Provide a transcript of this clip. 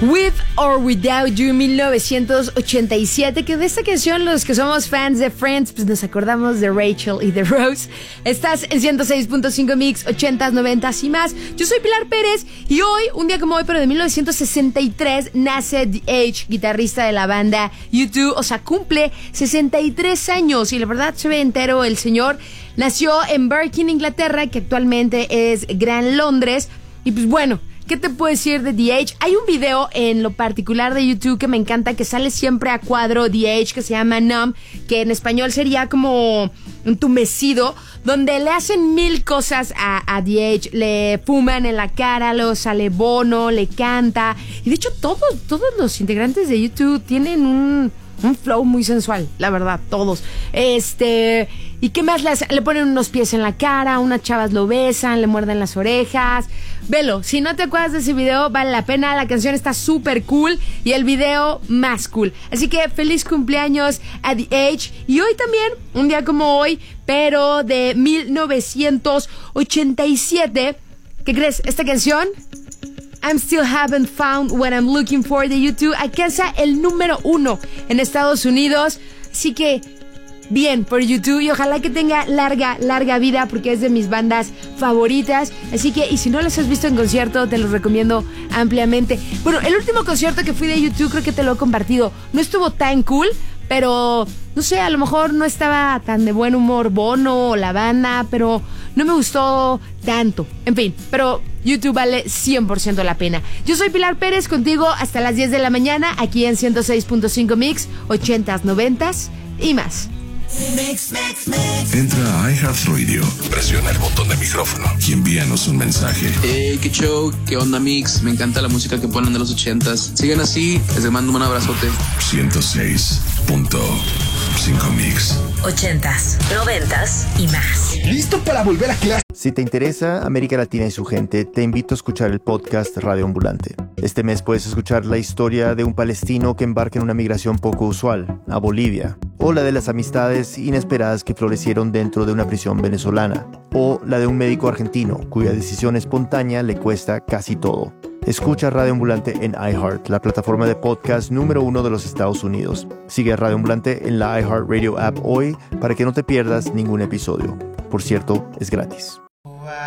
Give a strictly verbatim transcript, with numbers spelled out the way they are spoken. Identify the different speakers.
Speaker 1: With or Without You, mil novecientos ochenta y siete, que de esta canción los que somos fans de Friends pues nos acordamos de Rachel y de Rose. Estás en ciento seis punto cinco Mix, ochentas, noventas y más. Yo soy Pilar Pérez y hoy, un día como hoy, pero de mil novecientos sesenta y tres, nace The Edge, guitarrista de la banda U dos, o sea, cumple sesenta y tres años y la verdad se ve entero el señor. Nació en Birkenhead, Inglaterra, que actualmente es Gran Londres. Y pues bueno, ¿qué te puedo decir de The Edge? Hay un video en lo particular de YouTube que me encanta, que sale siempre a cuadro The Edge, que se llama Numb, que en español sería como entumecido, donde le hacen mil cosas a, a The Edge. Le fuman en la cara, lo sale Bono, le canta. Y de hecho todos, todos los integrantes de YouTube tienen un... un flow muy sensual, la verdad, todos. Este, ¿y qué más le hacen? Le ponen unos pies en la cara, unas chavas lo besan, le muerden las orejas. Velo, si no te acuerdas de ese video, vale la pena. La canción está súper cool y el video más cool. Así que feliz cumpleaños a The Edge. Y hoy también, un día como hoy, pero de mil novecientos ochenta y siete, ¿qué crees? Esta canción, I'm Still Haven't Found What I'm Looking For, de U dos, alcanza el número uno en Estados Unidos. Así que bien por U dos y ojalá que tenga larga, larga vida, porque es de mis bandas favoritas. Así que, y si no las has visto en concierto, te los recomiendo ampliamente. Bueno, el último concierto que fui de U dos, creo que te lo he compartido, no estuvo tan cool, pero no sé, a lo mejor no estaba tan de buen humor Bono o la banda, pero no me gustó tanto. En fin, pero U dos vale cien por ciento la pena. Yo soy Pilar Pérez, contigo hasta las diez de la mañana, aquí en ciento seis punto cinco Mix, ochentas, noventas y más.
Speaker 2: Mix, mix, mix. Entra a iHeartRadio, presiona el botón de micrófono y envíanos un mensaje.
Speaker 3: Hey, qué show, qué onda Mix, me encanta la música que ponen de los ochentas. Sigan así, les mando un abrazote.
Speaker 2: ciento seis punto cinco Mix.
Speaker 4: Ochentas, noventas y más.
Speaker 5: ¿Listo para volver a clase?
Speaker 6: Si te interesa América Latina y su gente, te invito a escuchar el podcast Radio Ambulante. Este mes puedes escuchar la historia de un palestino que embarca en una migración poco usual, a Bolivia, o la de las amistades inesperadas que florecieron dentro de una prisión venezolana, o la de un médico argentino cuya decisión espontánea le cuesta casi todo. Escucha Radio Ambulante en iHeart, la plataforma de podcast número uno de los Estados Unidos. Sigue a Radio Ambulante en la iHeartRadio app hoy para que no te pierdas ningún episodio. Por cierto, es gratis.